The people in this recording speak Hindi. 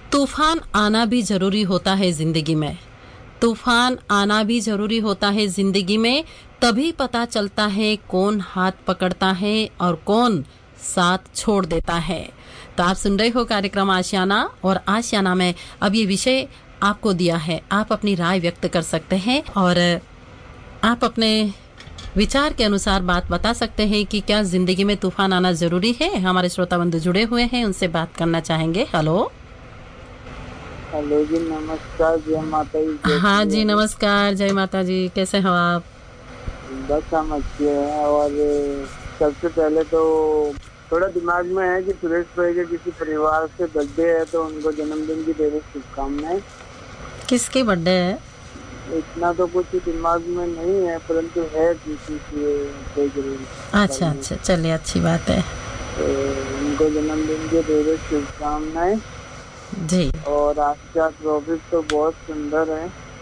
तूफान आना भी जरूरी होता है जिंदगी में। तूफान आना भी जरूरी होता है जिंदगी में। तभी पता चलता है कौन हाथ पकड़ता है और कौन साथ छोड़ देता है। तो आप सुन रहे हो कार्यक्रम आशियाना, और आशियाना में अब ये विषय आपको दिया है। आप अपनी राय व्यक्त कर सकते हैं और आप अपने विचार के अनुसार बात बता सकते हैं कि क्या जिंदगी में तूफान आना जरूरी है। हमारे श्रोता बंधु जुड़े हुए हैं, उनसे बात करना चाहेंगे। हेलो। हेलो जी, नमस्कार। जय माता दी। हाँ कैसी जी, है? नमस्कार। जय माता जी। कैसे हो आप? बस हम अच्छे हैं। और सबसे पहले तो थोड़ा दिमाग में है कि सुरेश भाई के किसी परिवार से बर्थडे है, तो उनको जन्मदिन की ढेर शुभकामनाएं। किसकी बर्थडे है? इतना तो कुछ दिमाग में नहीं है, परंतु है किसी की कोई जरूर अच्छा करनी। अच्छा, चलिए, अच्छी बात है। तो उनको जन्मदिन की ढेर शुभकामनाएं। जी। और आज का टॉपिक तो बहुत सुंदर है।